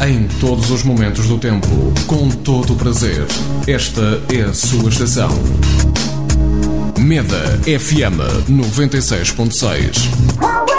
em todos os momentos do tempo, com todo o prazer. Esta é a sua estação. Meda FM 96.6.